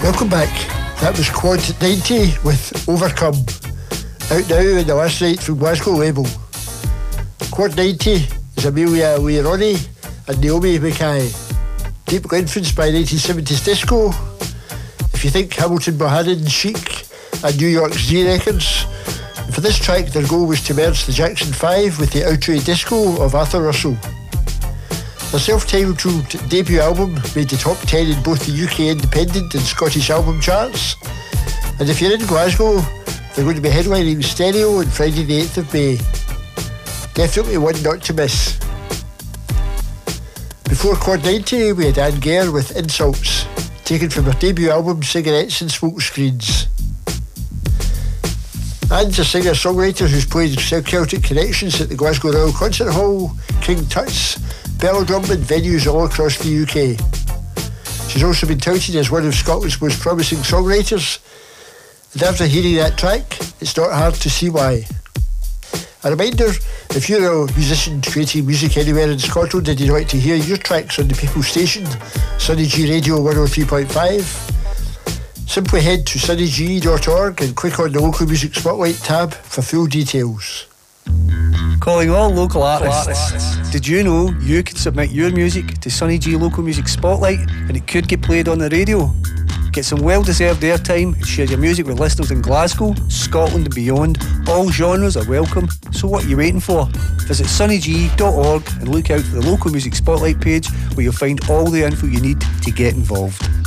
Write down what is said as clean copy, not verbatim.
Welcome back. That was Quad 90 with Overcome. Out now in the last night from Glasgow label. Quad 90 is Amelia Leironi and Naomi Mackay. Deeply influenced by 1970s disco. If you think Hamilton Bohannon, Chic and New York's Z Records. And for this track their goal was to merge the Jackson 5 with the outre disco of Arthur Russell. Their self-titled debut album made the top 10 in both the UK Independent and Scottish album charts. And if you're in Glasgow, they're going to be headlining Stereo on Friday the 8th of May. Definitely one not to miss. Before Quad 90, we had Anne Gare with Insults, taken from her debut album Cigarettes and Smoke Screens. Anne's a singer-songwriter who's played Celtic Connections at the Glasgow Royal Concert Hall, King Tut's, Bellodrum and venues all across the UK. She's also been touted as one of Scotland's most promising songwriters, and after hearing that track, it's not hard to see why. A reminder, if you're a musician creating music anywhere in Scotland and you'd like to hear your tracks on the People's Station, Sunny G Radio 103.5, simply head to sunnyg.org and click on the Local Music Spotlight tab for full details. Calling all local artists. Did you know you could submit your music to Sunny G Local Music Spotlight and it could get played on the radio? Get some well-deserved airtime and share your music with listeners in Glasgow, Scotland and beyond. All genres are welcome, so what are you waiting for? Visit sunnyg.org and look out for the Local Music Spotlight page where you'll find all the info you need to get involved.